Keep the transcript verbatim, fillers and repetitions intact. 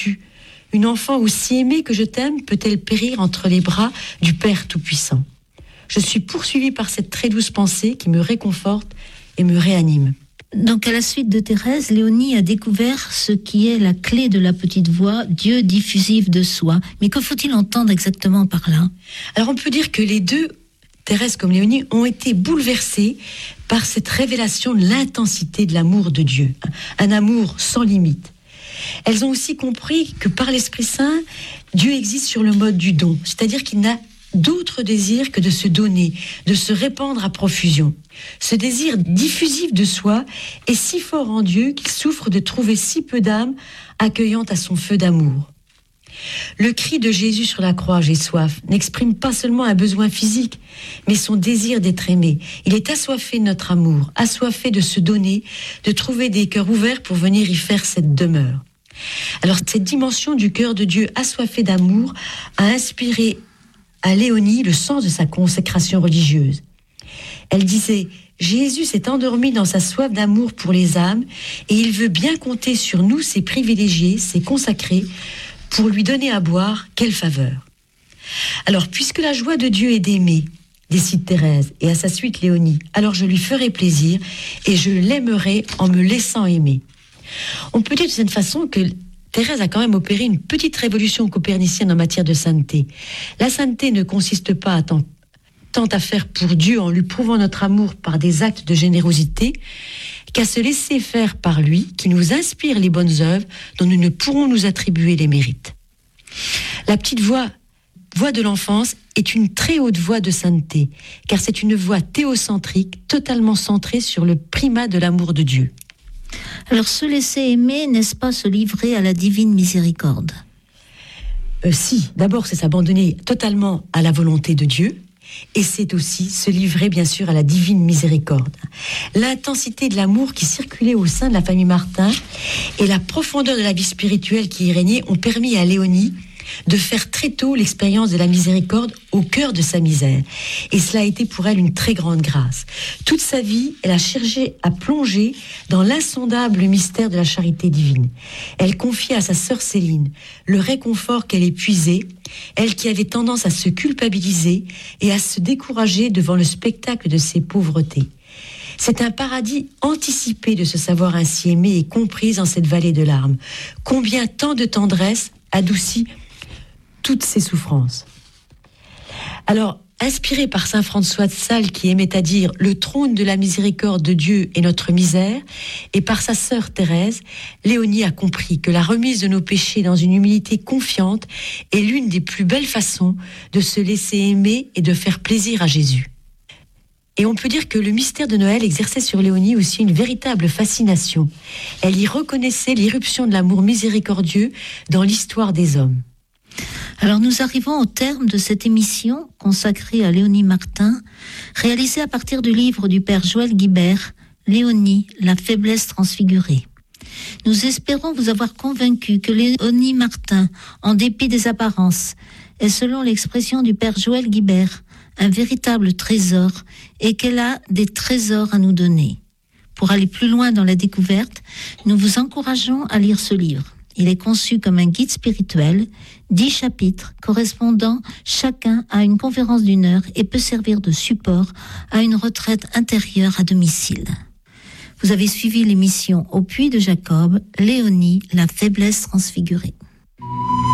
Une enfant aussi aimée que je t'aime peut-elle périr entre les bras du Père Tout-Puissant? Je suis poursuivie par cette très douce pensée qui me réconforte et me réanime. Donc à la suite de Thérèse, Léonie a découvert ce qui est la clé de la petite voix, Dieu diffusif de soi. Mais que faut-il entendre exactement par là? Alors on peut dire que les deux, Thérèse comme Léonie, ont été bouleversées par cette révélation de l'intensité de l'amour de Dieu, un amour sans limite. Elles ont aussi compris que par l'Esprit Saint, Dieu existe sur le mode du don, c'est-à-dire qu'il n'a d'autre désir que de se donner, de se répandre à profusion. Ce désir diffusif de soi est si fort en Dieu qu'il souffre de trouver si peu d'âmes accueillantes à son feu d'amour. Le cri de Jésus sur la croix, j'ai soif, n'exprime pas seulement un besoin physique, mais son désir d'être aimé. Il est assoiffé de notre amour, assoiffé de se donner, de trouver des cœurs ouverts pour venir y faire cette demeure. Alors cette dimension du cœur de Dieu assoiffé d'amour a inspiré à Léonie le sens de sa consécration religieuse. Elle disait « Jésus s'est endormi dans sa soif d'amour pour les âmes et il veut bien compter sur nous, ses privilégiés, ses consacrés, pour lui donner à boire, quelle faveur !» Alors, puisque la joie de Dieu est d'aimer, décide Thérèse, et à sa suite Léonie, alors je lui ferai plaisir et je l'aimerai en me laissant aimer. On peut dire de cette façon que Thérèse a quand même opéré une petite révolution copernicienne en matière de sainteté. La sainteté ne consiste pas à tant, tant à faire pour Dieu en lui prouvant notre amour par des actes de générosité, qu'à se laisser faire par lui, qui nous inspire les bonnes œuvres dont nous ne pourrons nous attribuer les mérites. La petite voix, voix de l'enfance, est une très haute voix de sainteté, car c'est une voix théocentrique, totalement centrée sur le primat de l'amour de Dieu. Alors, se laisser aimer, n'est-ce pas se livrer à la divine miséricorde? euh, Si, d'abord c'est s'abandonner totalement à la volonté de Dieu, et c'est aussi se livrer bien sûr à la divine miséricorde. L'intensité de l'amour qui circulait au sein de la famille Martin et la profondeur de la vie spirituelle qui y régnait ont permis à Léonie de faire très tôt l'expérience de la miséricorde au cœur de sa misère. Et cela a été pour elle une très grande grâce. Toute sa vie, elle a cherché à plonger dans l'insondable mystère de la charité divine. Elle confiait à sa sœur Céline le réconfort qu'elle épuisait, elle qui avait tendance à se culpabiliser et à se décourager devant le spectacle de ses pauvretés. C'est un paradis anticipé de se savoir ainsi aimée et comprise en cette vallée de larmes. Combien tant de tendresse adoucit toutes ses souffrances. Alors, inspirée par saint François de Sales qui aimait à dire « Le trône de la miséricorde de Dieu est notre misère » et par sa sœur Thérèse, Léonie a compris que la remise de nos péchés dans une humilité confiante est l'une des plus belles façons de se laisser aimer et de faire plaisir à Jésus. Et on peut dire que le mystère de Noël exerçait sur Léonie aussi une véritable fascination. Elle y reconnaissait l'irruption de l'amour miséricordieux dans l'histoire des hommes. Alors nous arrivons au terme de cette émission consacrée à Léonie Martin, réalisée à partir du livre du père Joël Guibert, Léonie, la faiblesse transfigurée. Nous espérons vous avoir convaincu que Léonie Martin, en dépit des apparences, est selon l'expression du père Joël Guibert, un véritable trésor et qu'elle a des trésors à nous donner. Pour aller plus loin dans la découverte, nous vous encourageons à lire ce livre. Il est conçu comme un guide spirituel, dix chapitres correspondant chacun à une conférence d'une heure et peut servir de support à une retraite intérieure à domicile. Vous avez suivi l'émission Au Puits de Jacob, Léonie, la faiblesse transfigurée.